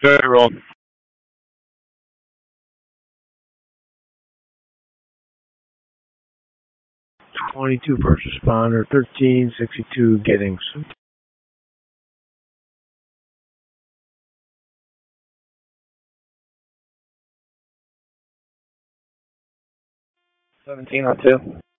Very roll. 22 first responder, 1362 Giddings. 17 on 2.